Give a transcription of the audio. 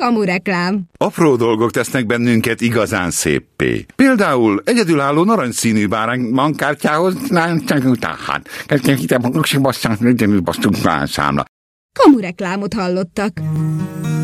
Kamureklám. Apró dolgok tesznek bennünket igazán széppé. Például egyedülálló narancsszínű bárány bankkártyához Kamureklámot hallottak.